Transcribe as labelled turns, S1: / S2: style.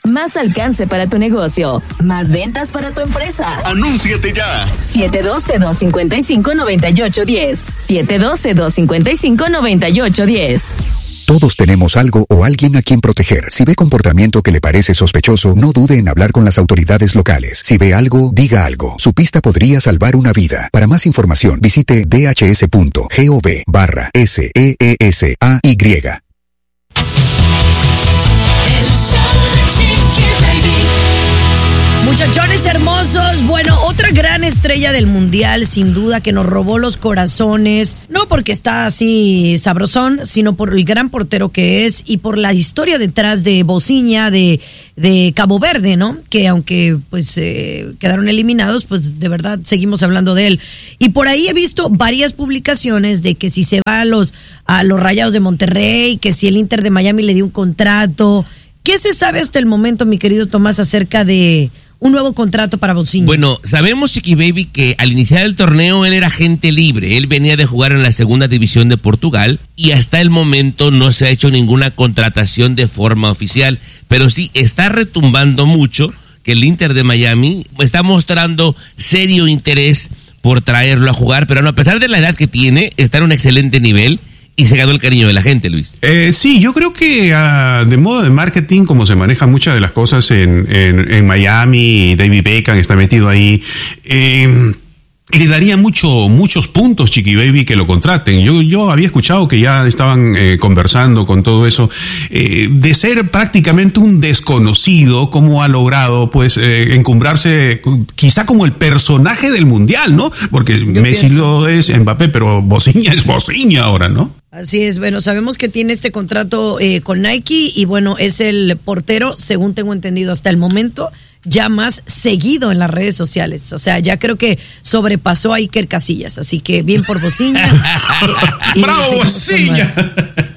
S1: Más alcance para tu negocio. Más ventas para tu empresa.
S2: ¡Anúnciate ya!
S1: 712-255-9810. 712-255-9810.
S3: Todos tenemos algo o alguien a quien proteger. Si ve comportamiento que le parece sospechoso, no dude en hablar con las autoridades locales. Si ve algo, diga algo. Su pista podría salvar una vida. Para más información, visite dhs.gov/SEESAY.
S4: Muchachones hermosos, bueno, otra gran estrella del mundial, sin duda, que nos robó los corazones, no porque está así sabrosón, sino por el gran portero que es y por la historia detrás de Bocinha, de Cabo Verde, ¿no? Que aunque pues quedaron eliminados, pues de verdad seguimos hablando de él. Y por ahí he visto varias publicaciones de que si se va a los Rayados de Monterrey, que si el Inter de Miami le dio un contrato. ¿Qué se sabe hasta el momento, mi querido Tomás, acerca de un nuevo contrato para Bocinha?
S5: Bueno, sabemos, Chiqui Baby, que al iniciar el torneo él era agente libre. Él venía de jugar en la segunda división de Portugal y hasta el momento no se ha hecho ninguna contratación de forma oficial. Pero sí está retumbando mucho que el Inter de Miami está mostrando serio interés por traerlo a jugar, pero no, a pesar de la edad que tiene, está en un excelente nivel. Y se ganó el cariño de la gente, Luis.
S6: Sí, yo creo que de modo de marketing, como se manejan muchas de las cosas en Miami, David Beckham está metido ahí, le daría muchos puntos, Chiqui Baby, que lo contraten. Yo había escuchado que ya estaban conversando con todo eso, de ser prácticamente un desconocido, cómo ha logrado pues encumbrarse quizá como el personaje del mundial, ¿no? Porque Messi lo es, Mbappé, pero Bocinha es Bocinha ahora, ¿no?
S4: Así es, bueno, sabemos que tiene este contrato con Nike y bueno, es el portero, según tengo entendido hasta el momento, ya más seguido en las redes sociales. O sea, ya creo que sobrepasó a Iker Casillas, así que bien por Bocinha.
S6: ¡Bravo, Bocinha!